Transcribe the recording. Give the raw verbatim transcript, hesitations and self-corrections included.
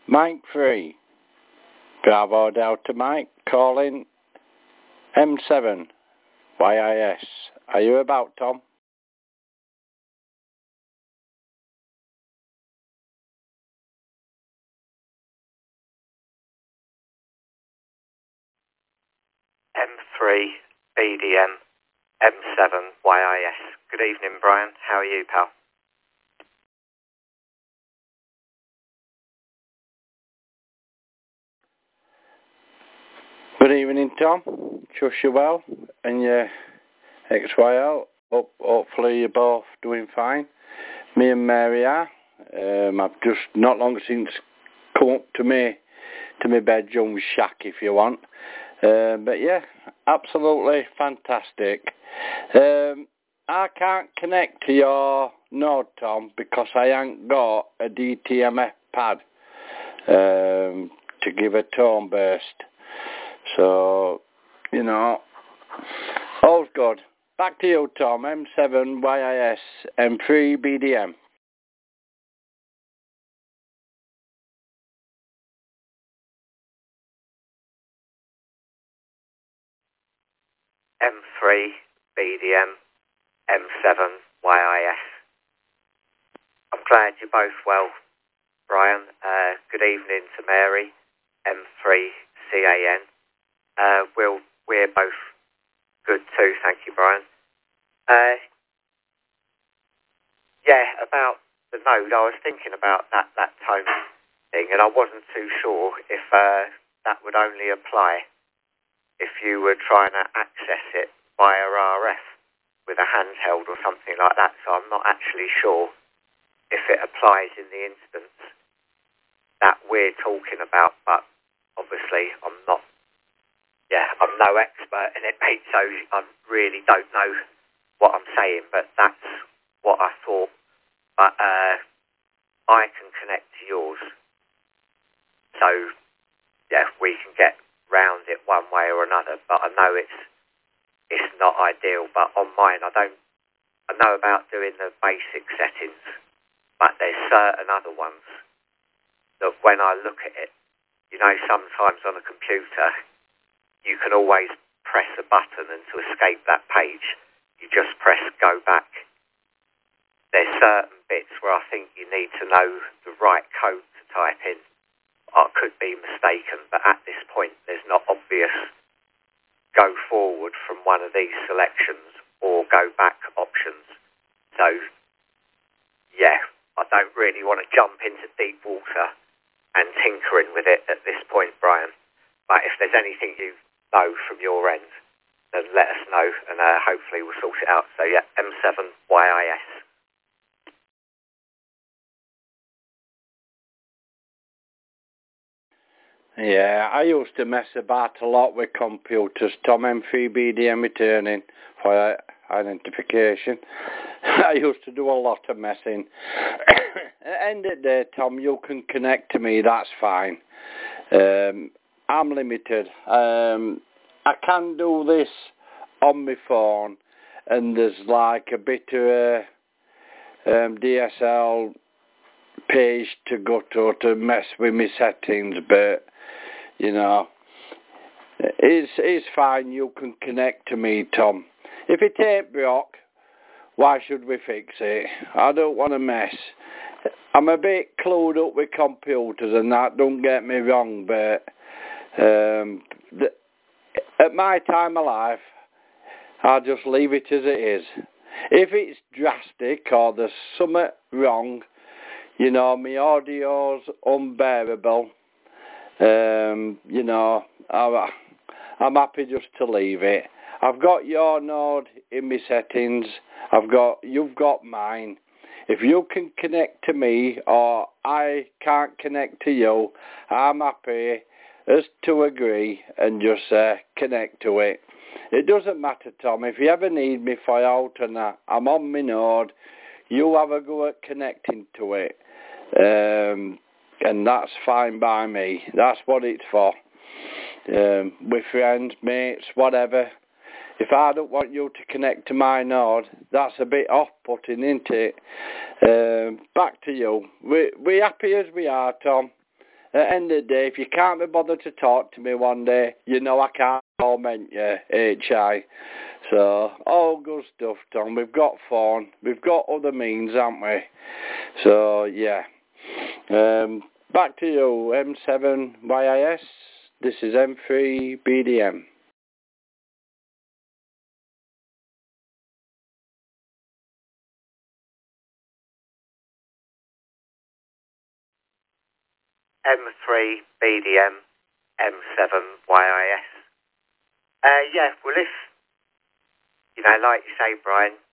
Mike three, Bravo Delta Mike, calling M seven, Y I S. Are you about, Tom? M three, B D M, M seven, Y I S. Good evening, Brian. How are you, pal? Good evening, Tom. Trust you well. And your X Y L. Hope, hopefully you're both doing fine. Me and Mary are. Um, I've just not long since come up to me to my bedroom shack, if you want. Uh, but yeah, absolutely fantastic. Um, I can't connect to your node, Tom, because I ain't got a D T M F pad um, to give a tone burst. So, you know, all's good. Back to you, Tom. M seven, Y I S, M three, B D M. M three, B D M, M seven, Y I S. I'm glad you're both well, Brian. Uh, good evening to Mary, M three, C A N. Uh, we'll, we're both good too, thank you, Brian. Uh, yeah, about the node, I was thinking about that, that tone thing, and I wasn't too sure if uh, that would only apply if you were trying to access it via R F with a handheld or something like that, so I'm not actually sure if it applies in the instance that we're talking about, but obviously I'm not, yeah, I'm no expert in it, mate, so I really don't know what I'm saying, but that's what I thought. But uh, I can connect to yours, so yeah, we can get round it one way or another, but I know it's it's not ideal. But on mine, I don't, I know about doing the basic settings, but there's certain other ones that when I look at it, you know, sometimes on a computer, you can always press a button, and to escape that page, you just press go back. There's certain bits where I think you need to know the right code to type in. I could be mistaken, but at this point, there's not obvious go forward from one of these selections or go back options. So, yeah, I don't really want to jump into deep water and tinkering with it at this point, Brian. But if there's anything you know from your end, then let us know, and uh, hopefully we'll sort it out. So, yeah, M seven, Y I S. Yeah, I used to mess about a lot with computers. Tom, M three B D M returning for identification. I used to do a lot of messing. At the end of the day, Tom, you can connect to me, that's fine. Um, I'm limited. Um, I can do this on my phone, and there's like a bit of a um, D S L page to go to to mess with my settings, but you know, it's, it's fine. You can connect to me, Tom. If it ain't broke, why should we fix it? I don't want to mess. I'm a bit clued up with computers and that, don't get me wrong, but um, the, at my time of life, I'll just leave it as it is. If it's drastic or there's something wrong, you know, my audio's unbearable, Um, you know, I'm, I'm happy just to leave it. I've got your node in my settings. I've got, you've got mine. If you can connect to me or I can't connect to you, I'm happy as to agree and just uh, connect to it. It doesn't matter, Tom. If you ever need me for alternate, I'm on my node. You have a go at connecting to it. Um... And that's fine by me. That's what it's for. Um, with friends, mates, whatever. If I don't want you to connect to my node, that's a bit off-putting, isn't it? Um, back to you. We, we're happy as we are, Tom. the end of the day, if you can't be bothered to talk to me one day, you know I can't torment you, H I. So, all good stuff, Tom. We've got phone. We've got other means, haven't we? So, yeah. Um, back to you, M seven Y I S. This is M three B D M. M three B D M, M seven Y I S. Uh, yeah, well, if, you know, like you say, Brian,